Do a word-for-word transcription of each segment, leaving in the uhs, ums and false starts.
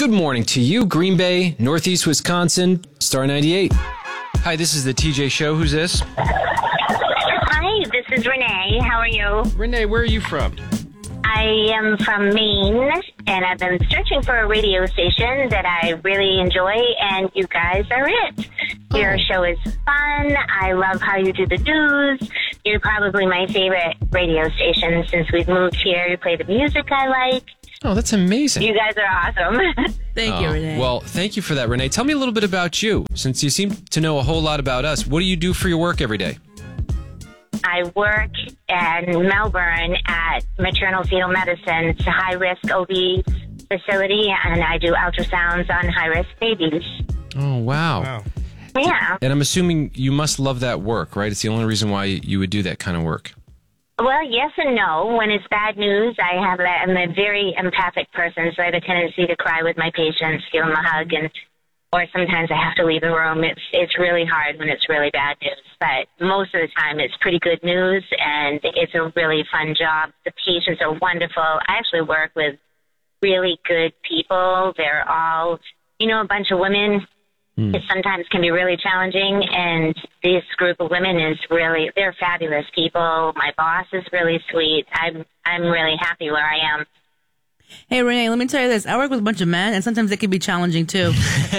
Good morning to you, Green Bay, Northeast Wisconsin, Star ninety-eight. Hi, this is the T J Show. Who's this? Hi, this is Renee. How are you? Renee, where are you from? I am from Maine, and I've been searching for a radio station that I really enjoy, and you guys are it. Your show is fun. I love how you do the news. You're probably my favorite radio station since we've moved here. You play the music I like. Oh, that's amazing. You guys are awesome. Thank oh, you, Renee. Well, thank you for that, Renee. Tell me a little bit about you, since you seem to know a whole lot about us. What do you do for your work every day? I work in Melbourne at Maternal Fetal Medicine. It's a high-risk O B facility, and I do ultrasounds on high-risk babies. Oh, wow. Wow. Yeah. And I'm assuming you must love that work, right? It's the only reason why you would do that kind of work. Well, yes and no. When it's bad news, I have a, I'm a very empathic person, so I have a tendency to cry with my patients, give them a hug, and or sometimes I have to leave the room. It's it's really hard when it's really bad news, but most of the time it's pretty good news, and it's a really fun job. The patients are wonderful. I actually work with really good people. They're all, you know, a bunch of women. Mm. It sometimes can be really challenging, and this group of women is really, they're fabulous people. My boss is really sweet. I'm I'm really happy where I am. Hey, Renee, let me tell you this. I work with a bunch of men, and sometimes it can be challenging, too.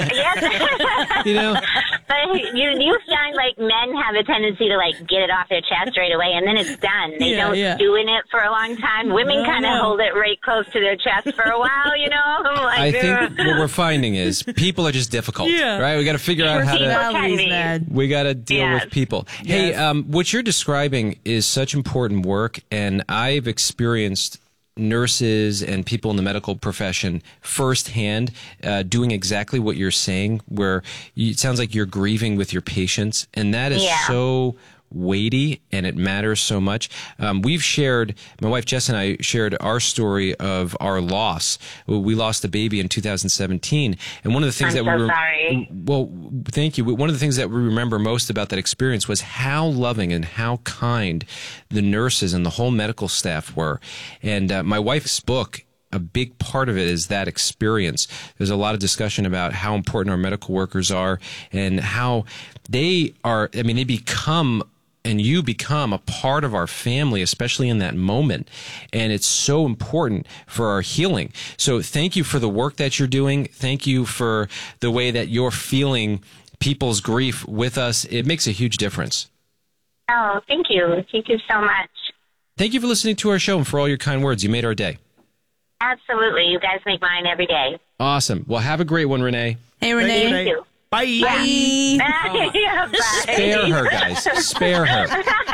Yes. You know? But you, you find, like, men have a tendency to, like, get it off their chest right away, and then it's done. They Yeah, don't yeah. stew in it for a long time. Women No, kind of no. hold it right close to their chest for a while, you know? Like, I think uh, what we're finding is people are just difficult, Yeah. right? We got to figure out how to... Personalities, can be. man. We got to deal Yes. with people. Hey, Yes. um, what you're describing is such important work, and I've experienced nurses and people in the medical profession firsthand uh, doing exactly what you're saying, where you, it sounds like you're grieving with your patients, and that is Yeah. so weighty, and it matters so much. Um, we've shared, my wife Jess and I shared our story of our loss. We lost a baby in two thousand seventeen, and one of the things I'm that so we were, sorry. well, thank you. One of the things that we remember most about that experience was how loving and how kind the nurses and the whole medical staff were. And uh, my wife's book, a big part of it is that experience. There's a lot of discussion about how important our medical workers are and how they are, I mean, they become and you become a part of our family, especially in that moment. And it's so important for our healing. So thank you for the work that you're doing. Thank you for the way that you're feeling people's grief with us. It makes a huge difference. Oh, thank you. Thank you so much. Thank you for listening to our show and for all your kind words. You made our day. Absolutely. You guys make mine every day. Awesome. Well, have a great one, Renee. Hey, Renee. Thank you. Bye. Bye. Yeah, bye. Spare her, guys. Spare her.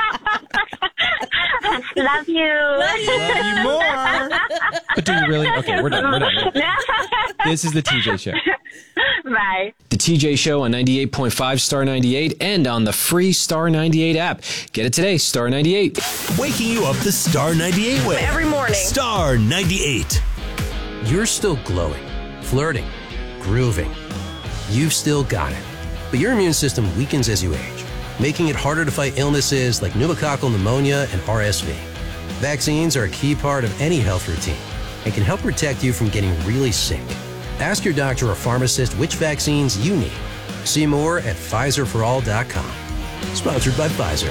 Love you. Love you more. But do you really? Okay, we're done. We're done. This is the T J Show. Bye. The T J Show on ninety-eight point five Star ninety-eight and on the free Star ninety-eight app. Get it today, Star ninety-eight. Waking you up the Star ninety-eight way. Every morning. Star ninety-eight. You're still glowing, flirting, grooving. You've still got it. But your immune system weakens as you age, making it harder to fight illnesses like pneumococcal pneumonia and R S V. Vaccines are a key part of any health routine and can help protect you from getting really sick. Ask your doctor or pharmacist which vaccines you need. See more at Pfizer for all dot com. Sponsored by Pfizer.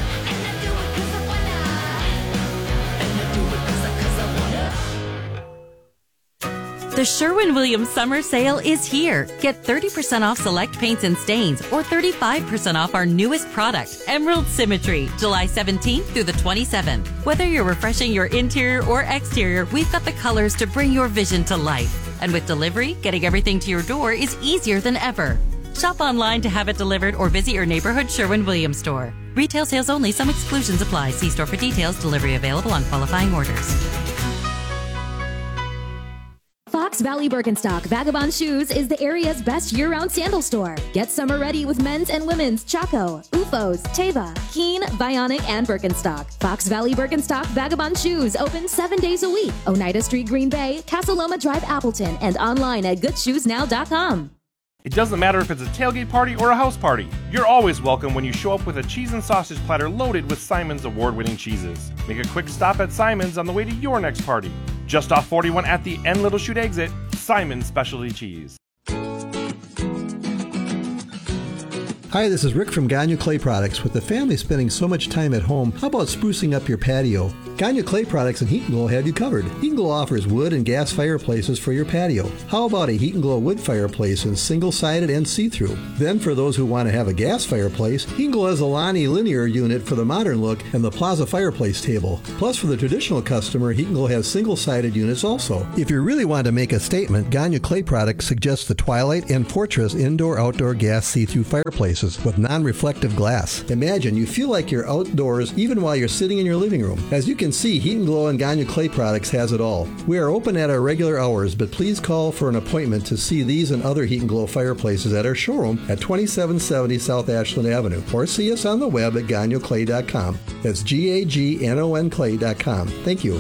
The Sherwin-Williams Summer Sale is here. Get thirty percent off select paints and stains or thirty-five percent off our newest product, Emerald Symmetry, July seventeenth through the twenty-seventh. Whether you're refreshing your interior or exterior, we've got the colors to bring your vision to life. And with delivery, getting everything to your door is easier than ever. Shop online to have it delivered or visit your neighborhood Sherwin-Williams store. Retail sales only. Some exclusions apply. See store for details. Delivery available on qualifying orders. Fox Valley Birkenstock Vagabond Shoes is the area's best year-round sandal store. Get summer ready with men's and women's Chaco, U F Os, Teva, Keen, Bionic, and Birkenstock. Fox Valley Birkenstock Vagabond Shoes open seven days a week. Oneida Street, Green Bay, Casa Loma Drive, Appleton, and online at good shoes now dot com. It doesn't matter if it's a tailgate party or a house party. You're always welcome when you show up with a cheese and sausage platter loaded with Simon's award-winning cheeses. Make a quick stop at Simon's on the way to your next party. Just off forty-one at the N Little Chute exit, Simon's Specialty Cheese. Hi, this is Rick from Gagne Clay Products. With the family spending so much time at home, how about sprucing up your patio? Gagne Clay Products and Heat and Glow have you covered. Heat and Glow offers wood and gas fireplaces for your patio. How about a Heat and Glow wood fireplace in single-sided and see-through? Then for those who want to have a gas fireplace, Heat and Glow has a Lani linear unit for the modern look and the Plaza fireplace table. Plus for the traditional customer, Heat and Glow has single-sided units also. If you really want to make a statement, Gagne Clay Products suggests the Twilight and Fortress indoor-outdoor gas see-through fireplaces with non-reflective glass. Imagine you feel like you're outdoors even while you're sitting in your living room. As you can see, Heat and Glow and Gagne Clay Products has it all. We are open at our regular hours, but please call for an appointment to see these and other Heat and Glow fireplaces at our showroom at twenty-seven seventy South Ashland Avenue, or see us on the web at gagne clay dot com. That's G A G N O N clay dot com. Thank you.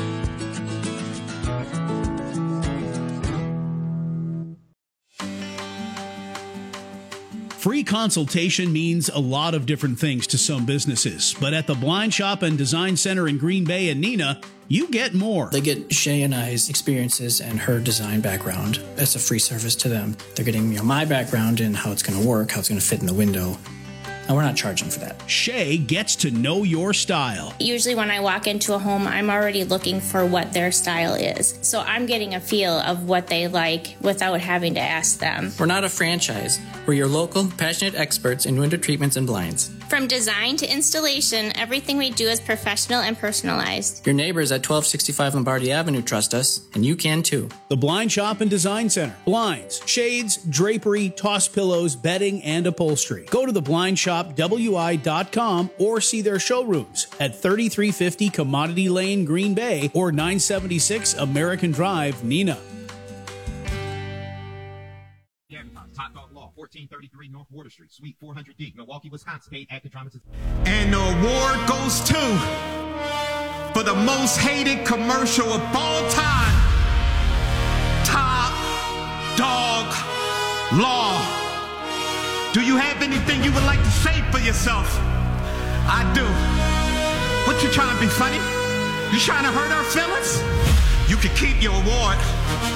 Free consultation means a lot of different things to some businesses, but at the Blind Shop and Design Center in Green Bay and Neenah, you get more. They get Shay and I's experiences and her design background. That's a free service to them. They're getting, you know, my background and how it's going to work, how it's going to fit in the window. And we're not charging for that. Shay gets to know your style. Usually when I walk into a home, I'm already looking for what their style is. So I'm getting a feel of what they like without having to ask them. We're not a franchise. We're your local, passionate experts in window treatments and blinds. From design to installation, everything we do is professional and personalized. Your neighbors at twelve sixty-five Lombardi Avenue trust us, and you can too. The Blind Shop and Design Center. Blinds, shades, drapery, toss pillows, bedding, and upholstery. Go to the blind shop w i dot com or see their showrooms at thirty-three fifty Commodity Lane, Green Bay, or nine seventy-six American Drive, Neenah. fourteen thirty-three North Water Street, Suite four hundred D, Milwaukee, Wisconsin. Paid active dramatist. And the award goes to, for the most hated commercial of all time, Top Dog Law. Do you have anything you would like to say for yourself? I do. What, you trying to be funny? You trying to hurt our feelings? You can keep your award.